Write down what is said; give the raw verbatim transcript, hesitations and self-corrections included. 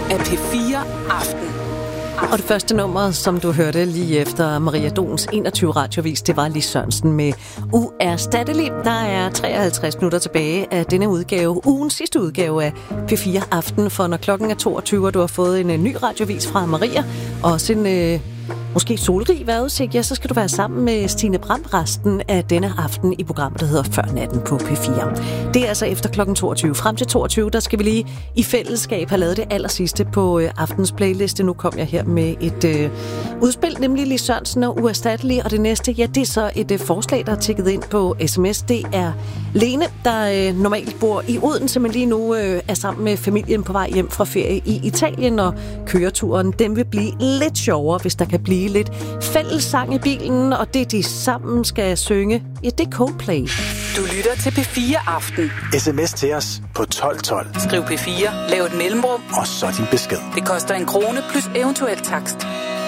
af P fire Aften. Og det første nummer, som du hørte lige efter Maria Dons enogtyve radiovis, det var Lis Sørensen med Uerstattelig. Der er treoghalvtreds minutter tilbage af denne udgave, ugens sidste udgave af P fire Aften. For når klokken er toogtyve, og du har fået en, en ny radiovis fra Maria, og også en øh, måske solrig vejrudsigt, ja, så skal du være sammen med Stine Bram resten af denne aften i programmet, der hedder Før Natten på P fire. Det er altså efter klokken toogtyve. Frem til toogtyve, der skal vi lige i fællesskab have lavet det allersidste på øh, aftens playliste. Nu kom jeg her med et øh, udspil, nemlig Lis Sørensen og Uerstattelig, og det næste, ja, det er så et øh, forslag, der er tikket ind på sms. Det er Lene, der øh, normalt bor i Odense, men lige nu øh, er sammen med familien på vej hjem fra ferie i Italien, og køreturen, den vil blive lidt sjovere, hvis der kan blive lidt fællessang i bilen, og det de sammen skal synge, ja, det er Coldplay. Du lytter til P fire Aften. Sms til os på tolv tolv. Skriv P fire, lav et mellemrum, og så din besked. Det koster en krone plus eventuel takst.